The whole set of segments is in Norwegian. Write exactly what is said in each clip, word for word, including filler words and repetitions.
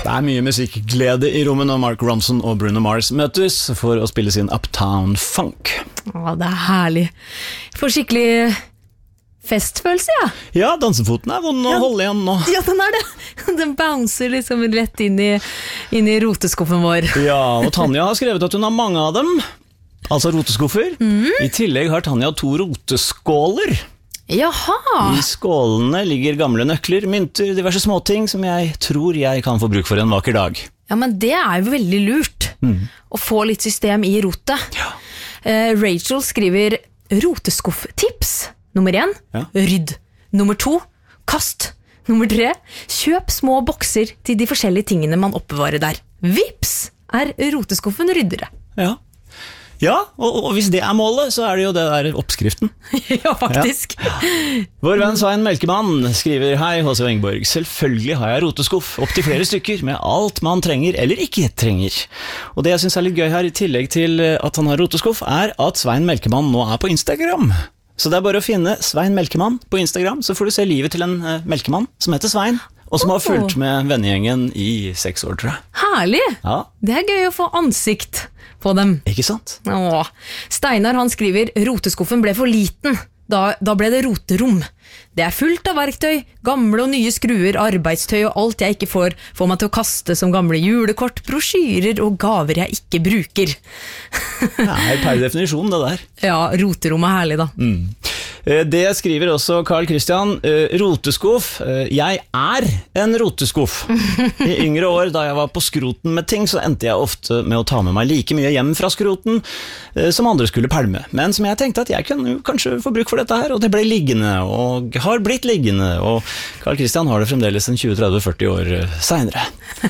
Det er mye musikkglede i rommet når Mark Ronson og Bruno Mars møtes for å spille sin Uptown Funk. Å, det er herlig. Jeg får skikkelig festfølelse, ja. Ja, dansefoten er vond å Ja. holde igjen nå. Ja, den er det. Den bouncer liksom rett inn i, inn i roteskuffen vår. Ja, og Tanja har skrevet at hun har mange av dem, altså roteskuffer. Mm. I tillegg har Tanja to roteskåler. Jaha. I skålene ligger gamle nøkler, mynter, diverse småting som jeg tror jeg kan få bruk for en vakker dag. Ja, men det er jo veldig lurt Mm. å få litt system i rotet. Ja. Eh, Rachel skriver roteskufftips. Nummer én, Ja. rydd. Nummer to, kast. Nummer tre, kjøp små bokser til de forskjellige tingene man oppbevarer der. Vips er roteskuffen ryddere. Ja, ja og, og hvis det er målet, så er det jo det der oppskriften. Ja, faktisk. Vår venn Svein Melkemann skriver: Hei, H C Engborg. Selvfølgelig har jeg roteskuff, opp til flere stykker, med alt man trenger eller ikke trenger. Og det jeg synes er litt gøy her, i tillegg til at han har roteskuff, er at Svein Melkemann nå er på Instagram. Så det er bare å finne Svein Melkemann på Instagram, så får du se livet til en uh, melkemann som heter Svein, og som har Oh. fulgt med vennegjengen i seks år, tror jeg. Herlig. Ja, Det er gøy å få ansikt på dem. ikke sant? Åh. Steinar han skriver roteskuffen ble for liten. Da, da ble det roterom. Det er fullt av verktøy, gamle og nye skruer, arbeidstøy og alt jeg ikke får, får meg til å kaste som gamle julekort, brosjyrer og gaver jeg ikke bruker. Det er per definisjon det der. Ja, roterom er herlig da. Mm. Det skriver også Carl Christian. Roteskuff. Jeg er en roteskuff. I yngre år, da jeg var på skroten med ting, så endte jeg ofte med å ta med meg like mye hjem fra skroten som andre skulle pælme. Men som jeg tenkte at jeg kunne kanskje få bruk for dette her, og det ble liggende, og har blitt liggende, og Carl Christian har det fremdeles en tjue, tretti, førti år senere.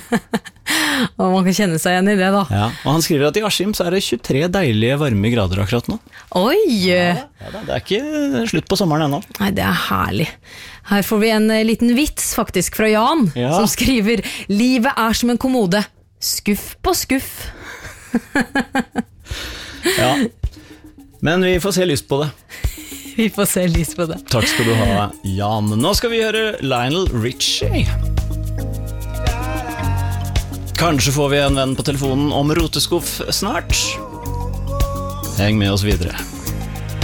Og man kan kjenne seg igjen i det da. Ja, og han skriver at i Askim så er det tjuetre deilige varme grader akkurat nå. Oi! Ja, da, det er ikke slutt på sommeren ennå. Nei, det er herlig. Her får vi en eh, liten vits faktisk fra Jan, Ja. som skriver livet er som en kommode. Skuff på skuff. Ja. Men vi får se lyst på det. Vi får se lys på det. Takk skal du ha, Jan. Nå skal vi høre Lionel Richie. Kanskje får vi en venn på telefonen om roteskuff snart. Heng med oss videre.